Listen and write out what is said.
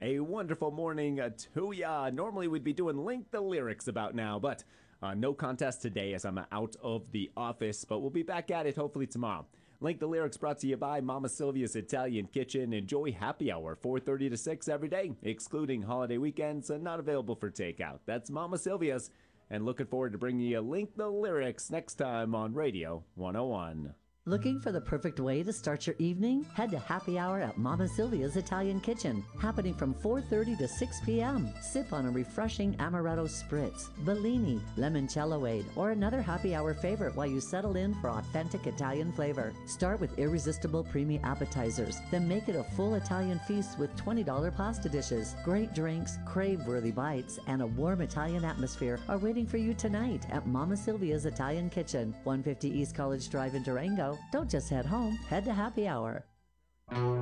A wonderful morning to ya. Normally we'd be doing Link the Lyrics about now, but no contest today as I'm out of the office, but we'll be back at it hopefully tomorrow. Link the Lyrics brought to you by Mama Sylvia's Italian Kitchen. Enjoy happy hour 4:30 to 6 every day, excluding holiday weekends and not available for takeout. That's Mama Sylvia's, and looking forward to bringing you Link the Lyrics next time on Radio 101. Looking for the perfect way to start your evening? Head to happy hour at Mama Sylvia's Italian Kitchen, happening from 4:30 to 6 p.m. Sip on a refreshing amaretto spritz, Bellini, limoncelloade, or another happy hour favorite while you settle in for authentic Italian flavor. Start with irresistible preemie appetizers, then make it a full Italian feast with $20 pasta dishes. Great drinks, crave-worthy bites, and a warm Italian atmosphere are waiting for you tonight at Mama Sylvia's Italian Kitchen, 150 East College Drive in Durango. Don't just head home, head to happy hour.